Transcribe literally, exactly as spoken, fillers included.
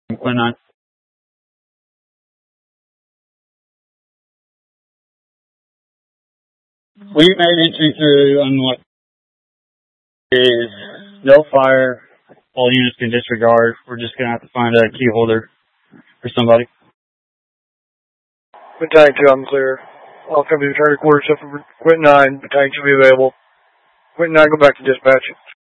Quinn nine. We made entry through on what is no fire. All units can disregard. We're just going to have to find a key holder for somebody. Battalion two, I'm clear. All company return to quarters except for Quinn nine. Battalion two be available. Quinn nine, go back to dispatch.